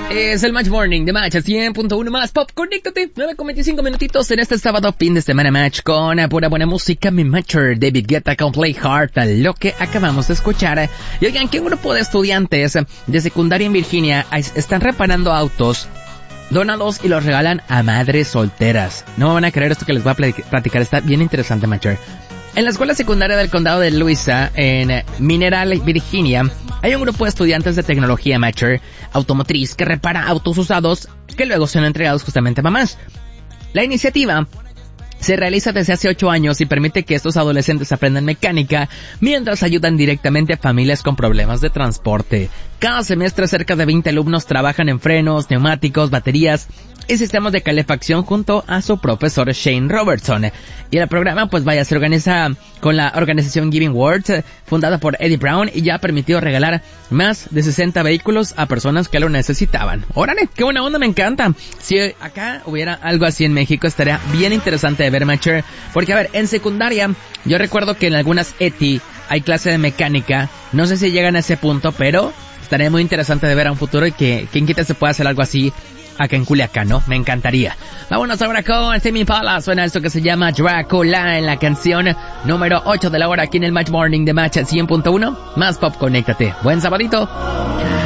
Es el Match Morning de Match 100.1 más Pop. Conéctate, 9:25 minutitos en este sábado, fin de semana Match con pura buena música. Mi Matcher, David Guetta con Play Hard, lo que acabamos de escuchar. Y oigan, que un grupo de estudiantes de secundaria en Virginia están reparando autos donados y los regalan a madres solteras. No me van a creer esto que les voy a platicar, está bien interesante, Matcher. En la escuela secundaria del condado de Louisa, en Mineral, Virginia, hay un grupo de estudiantes de tecnología Matcher automotriz que repara autos usados que luego son entregados justamente a mamás. La iniciativa se realiza desde hace 8 años y permite que estos adolescentes aprendan mecánica mientras ayudan directamente a familias con problemas de transporte. Cada semestre cerca de 20 alumnos trabajan en frenos, neumáticos, baterías y sistemas de calefacción junto a su profesor Shane Robertson. Y el programa se organiza con la organización Giving Words, fundada por Eddie Brown, y ya ha permitido regalar más de 60 vehículos a personas que lo necesitaban. ¡Órale! ¡Qué buena onda! Me encanta. Si acá hubiera algo así en México, estaría bien interesante de ver, Matcher. Porque, a ver, en secundaria, yo recuerdo que en algunas ETI hay clase de mecánica. No sé si llegan a ese punto, pero estaría muy interesante de ver a un futuro y que quien quita se pueda hacer algo así acá en Culiacán, ¿no? Me encantaría. Vámonos ahora con Tame Impala. Suena esto que se llama Dracula en la canción número 8 de la hora aquí en el Match Morning de Match 100.1. Más Pop, conéctate. Buen sabadito.